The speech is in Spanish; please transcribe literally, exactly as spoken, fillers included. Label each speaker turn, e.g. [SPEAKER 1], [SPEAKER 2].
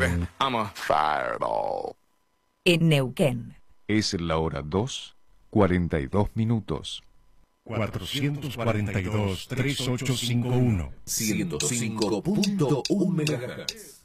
[SPEAKER 1] I'm a fireball.
[SPEAKER 2] En Neuquén.
[SPEAKER 3] Es la hora dos, cuarenta y dos minutos.
[SPEAKER 4] cuatrocientos cuarenta y dos, treinta y ocho cincuenta y uno.
[SPEAKER 5] ciento cinco punto uno megahertz.